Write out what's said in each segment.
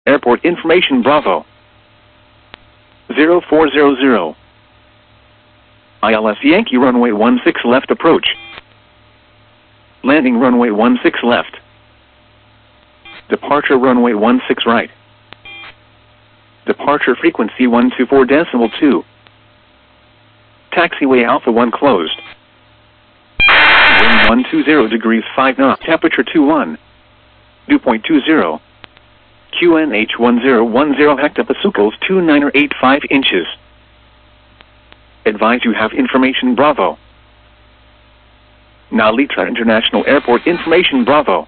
Airport information Bravo. 0400. ILS Yankee runway 16 left approach. Landing runway 16 left. Departure runway 16 right. Departure frequency 124.2. Taxiway Alpha 1 closed. Wind 120 degrees 5 knots. Temperature 21. Dew point 20. QNH 1010 hectopascals 2985 inches. Advise you have information Bravo. Narita International Airport information Bravo.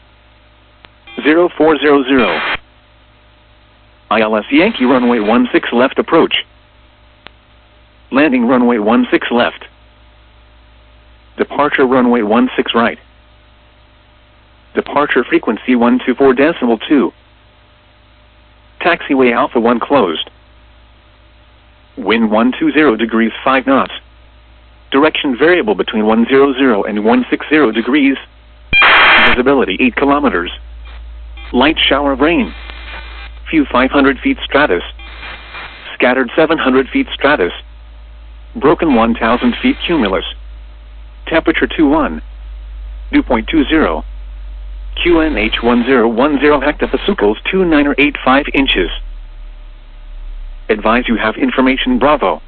0400. ILS Yankee runway 16 left approach. Landing runway 16 left. Departure runway 16 right. Departure frequency 124.2. Taxiway Alpha 1 closed. Wind 120 degrees 5 knots. Direction variable between 100 and 160 degrees. Visibility 8 kilometers. Light shower of rain. Few 500 feet stratus. Scattered 700 feet stratus. Broken 1,000 feet cumulus. Temperature 21. Dew point 20. QNH 1010 hectopascals 2985 inches. Advise you have information Bravo.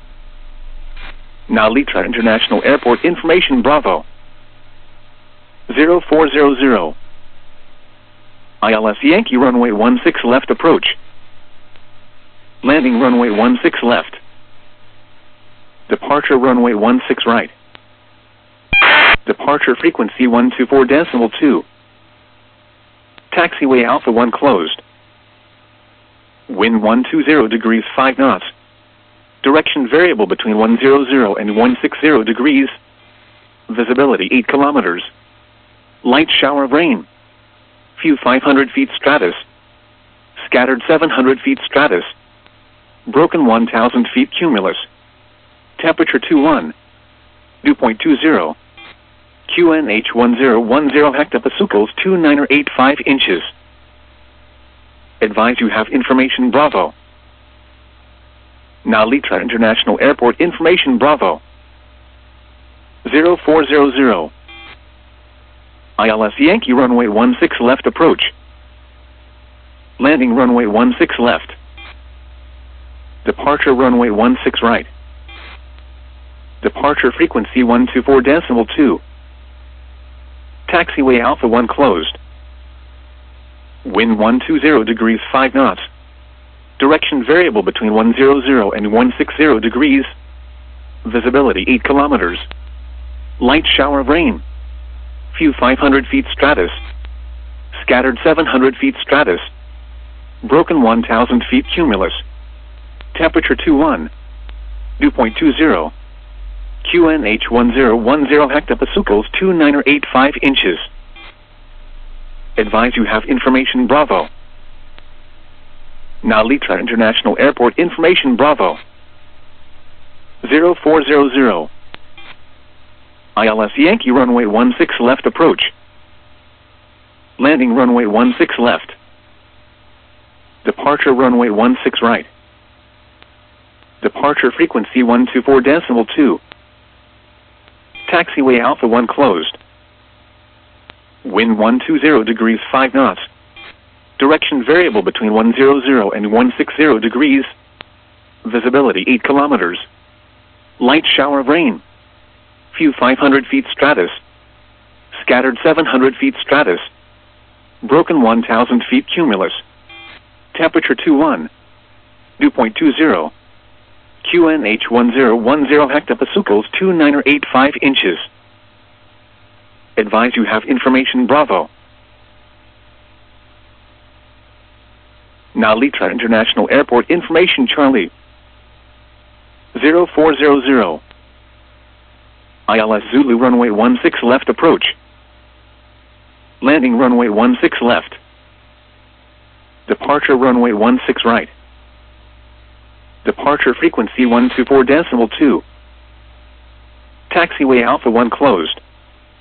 Narita International Airport information Bravo. 0400. ILS Yankee runway 16 left approach. Landing runway 16 left. Departure runway 16 right. Departure frequency 124.2. Taxiway Alpha 1 closed. Wind 120 degrees 5 knots. Direction variable between 100 and 160 degrees. Visibility 8 kilometers. Light shower of rain. Few 500 feet stratus. Scattered 700 feet stratus. Broken 1,000 feet cumulus. Temperature 21. Dew point 20. QNH 1010 hectopascals 2985 inches. Advise you have information Bravo. Narita International Airport information Bravo. 0400. ILS Yankee runway 16 left approach. Landing runway 16 left. Departure runway 16 right. Departure frequency 124.2. Taxiway Alpha 1 closed. Wind 120 degrees 5 knots. Direction variable between 100 and 160 degrees. Visibility 8 kilometers. Light shower of rain. Few 500 feet stratus. Scattered 700 feet stratus. Broken 1,000 feet cumulus. Temperature 21. Dew point 20. QNH 1010 hectopascals 2985 inches. Advise you have information Bravo. Narita International Airport information Bravo. 0400. ILS Yankee runway 16 left approach. Landing runway 16 left. Departure runway 16 right. Departure frequency 124.2. Taxiway Alpha 1 closed. Wind 120 degrees 5 knots. Direction variable between 100 and 160 degrees. Visibility 8 kilometers. Light shower of rain. Few 500 feet stratus. Scattered 700 feet stratus. Broken 1,000 feet cumulus. Temperature 21. Dew point 20. QNH 1010 hectopascals 2985 inches. Advise you have information Bravo. Narita International Airport information Charlie. 0400. ILS Zulu runway 16 left approach. Landing runway 16 left. Departure runway 16 right. Departure frequency 124.2. Taxiway Alpha 1 closed.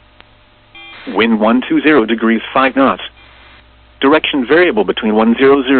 Wind 120 degrees 5 knots. Direction variable between 100